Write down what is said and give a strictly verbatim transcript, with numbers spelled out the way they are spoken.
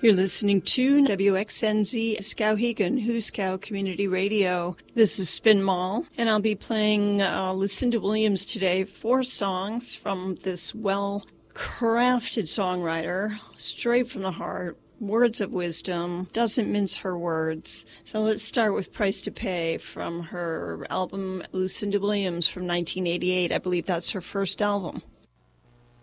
You're listening to W X N Z Skowhegan, Huskow Community Radio. This is Spin Mall, and I'll be playing uh, Lucinda Williams today, four songs from this well-crafted songwriter, straight from the heart, words of wisdom, doesn't mince her words. So let's start with Price to Pay from her album Lucinda Williams from nineteen eighty-eight. I believe that's her first album.